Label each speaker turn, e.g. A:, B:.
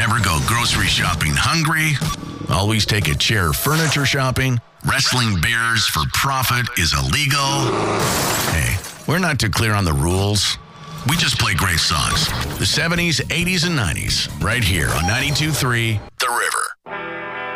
A: Never go grocery shopping hungry. Always take a chair furniture shopping. Wrestling bears for profit is illegal. Hey, we're not too clear on the rules. We just play great songs. The 70s, 80s, and 90s. Right here on 92.3 The River.